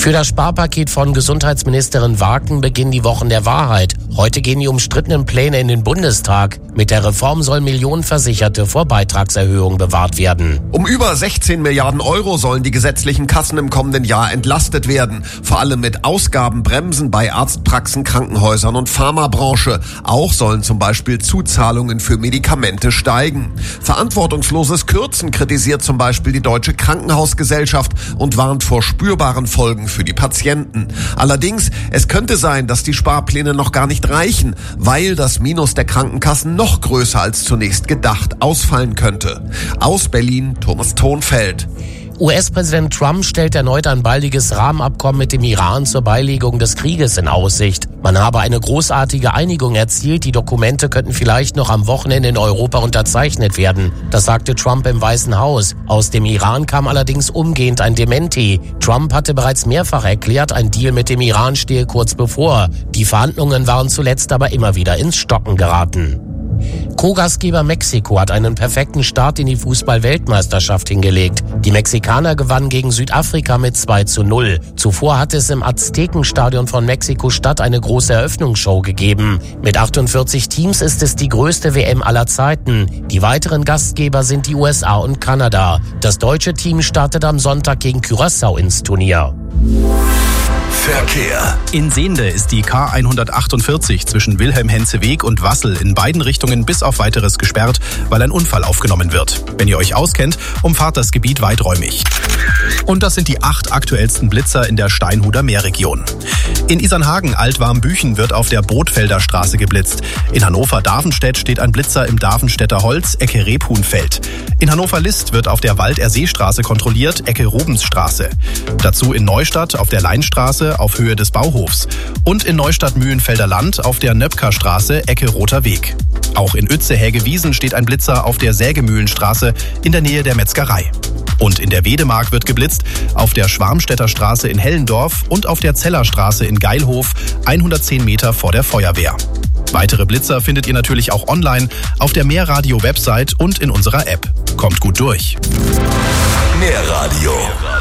Für das Sparpaket von Gesundheitsministerin Wagen beginnen die Wochen der Wahrheit. Heute gehen die umstrittenen Pläne in den Bundestag. Mit der Reform sollen Millionen Versicherte vor Beitragserhöhungen bewahrt werden. Um über 16 Milliarden Euro sollen die gesetzlichen Kassen im kommenden Jahr entlastet werden. Vor allem mit Ausgabenbremsen bei Arztpraxen, Krankenhäusern und Pharmabranche. Auch sollen zum Beispiel Zuzahlungen für Medikamente steigen. Verantwortungsloses Kürzen kritisiert zum Beispiel die Deutsche Krankenhausgesellschaft und warnt vor spürbaren Folgen für die Patienten. Allerdings, es könnte sein, dass die Sparpläne noch gar nicht reichen, weil das Minus der Krankenkassen noch größer als zunächst gedacht ausfallen könnte. Aus Berlin, Thomas Thonfeld. US-Präsident Trump stellt erneut ein baldiges Rahmenabkommen mit dem Iran zur Beilegung des Krieges in Aussicht. Man habe eine großartige Einigung erzielt, die Dokumente könnten vielleicht noch am Wochenende in Europa unterzeichnet werden. Das sagte Trump im Weißen Haus. Aus dem Iran kam allerdings umgehend ein Dementi. Trump hatte bereits mehrfach erklärt, ein Deal mit dem Iran stehe kurz bevor. Die Verhandlungen waren zuletzt aber immer wieder ins Stocken geraten. Co-Gastgeber Mexiko hat einen perfekten Start in die Fußball-Weltmeisterschaft hingelegt. Die Mexikaner gewannen gegen Südafrika mit 2:0. Zuvor hat es im Aztekenstadion von Mexiko-Stadt eine große Eröffnungsshow gegeben. Mit 48 Teams ist es die größte WM aller Zeiten. Die weiteren Gastgeber sind die USA und Kanada. Das deutsche Team startet am Sonntag gegen Curaçao ins Turnier. Verkehr. In Sehnde ist die K148 zwischen Wilhelm-Henze-Weg und Wassel in beiden Richtungen bis auf Weiteres gesperrt, weil ein Unfall aufgenommen wird. Wenn ihr euch auskennt, umfahrt das Gebiet weiträumig. Und das sind die 8 aktuellsten Blitzer in der Steinhuder Meerregion. In Isernhagen-Altwarmbüchen wird auf der Bootfelder Straße geblitzt. In Hannover-Davenstedt steht ein Blitzer im Davenstädter Holz, Ecke Rebhuhnfeld. In Hannover-List wird auf der Waldersee-Straße kontrolliert, Ecke Rubensstraße. Dazu in Neustadt auf der Leinstraße auf Höhe des Bauhofs und in Neustadt-Mühlenfelder Land auf der Nöpker-Straße, Ecke Roter Weg. Auch in Uetze-Hägewiesen steht ein Blitzer auf der Sägemühlenstraße in der Nähe der Metzgerei. Und in der Wedemark wird geblitzt auf der Schwarmstädter Straße in Hellendorf und auf der Zellerstraße in Geilhof, 110 Meter vor der Feuerwehr. Weitere Blitzer findet ihr natürlich auch online auf der Mehrradio-Website und in unserer App. Kommt gut durch. Mehrradio.